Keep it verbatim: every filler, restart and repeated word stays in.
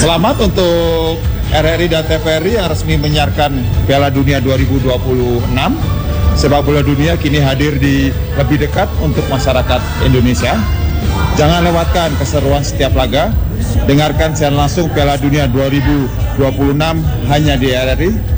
Selamat untuk R R I dan T V R I yang resmi menyiarkan Piala Dunia dua ribu dua puluh enam. Sepak bola dunia kini hadir di lebih dekat untuk masyarakat Indonesia. Jangan lewatkan keseruan setiap laga. Dengarkan siaran langsung Piala Dunia dua ribu dua puluh enam hanya di R R I.